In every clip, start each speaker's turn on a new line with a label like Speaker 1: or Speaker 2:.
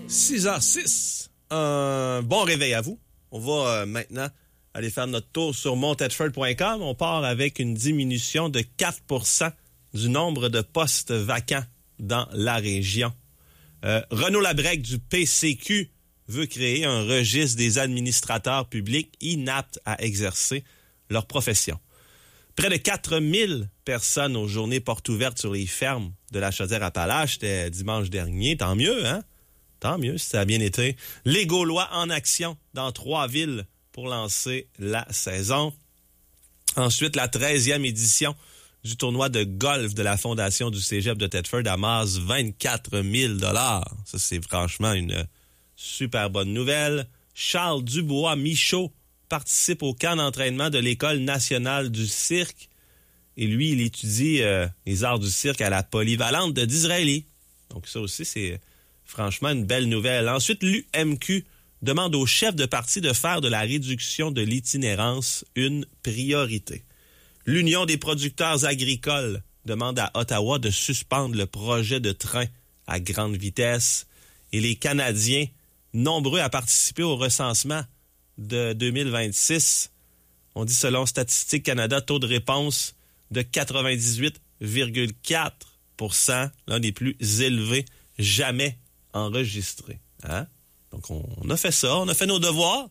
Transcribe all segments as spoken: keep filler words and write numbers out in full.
Speaker 1: six heures six. Un bon réveil à vous. On va euh, maintenant aller faire notre tour sur mont tedford point com. On part avec une diminution de quatre pour cent du nombre de postes vacants dans la région. Euh, Renaud Labrec du P C Q veut créer un registre des administrateurs publics inaptes à exercer leur profession. Près de quatre mille personnes aux journées portes ouvertes sur les fermes de la Chaudière-Appalaches. C'était dimanche dernier. Tant mieux, hein? Tant mieux si ça a bien été. Les Gaulois en action dans trois villes pour lancer la saison. Ensuite, la treizième édition du tournoi de golf de la Fondation du Cégep de Tedford amasse vingt-quatre mille dollars. Ça, c'est franchement une super bonne nouvelle. Charles Dubois-Michaud participe au camp d'entraînement de l'École nationale du cirque. Et lui, il étudie euh, les arts du cirque à la polyvalente de Disraeli. Donc ça aussi, c'est franchement une belle nouvelle. Ensuite, l'U M Q demande aux chefs de parti de faire de la réduction de l'itinérance une priorité. L'Union des producteurs agricoles demande à Ottawa de suspendre le projet de train à grande vitesse. Et les Canadiens, nombreux à participer au recensement de deux mille vingt-six, on dit selon Statistique Canada, taux de réponse de quatre-vingt-dix-huit virgule quatre pour cent, l'un des plus élevés jamais enregistrés. Hein? Donc, on, on a fait ça, on a fait nos devoirs,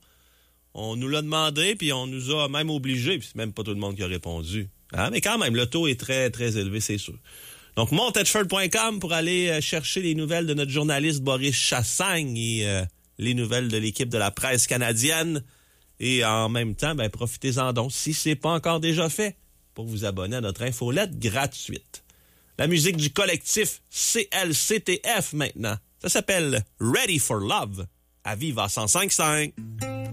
Speaker 1: on nous l'a demandé, puis on nous a même obligés, puis c'est même pas tout le monde qui a répondu. Hein? Mais quand même, le taux est très, très élevé, c'est sûr. Donc, mont tedford point com pour aller chercher les nouvelles de notre journaliste Boris Chassagne et euh, les nouvelles de l'équipe de la presse canadienne. Et en même temps, ben, profitez-en donc, si c'est pas encore déjà fait, pour vous abonner à notre infolette gratuite. La musique du collectif C L C T F maintenant. Ça s'appelle Ready for Love à Viva cent cinq virgule cinq.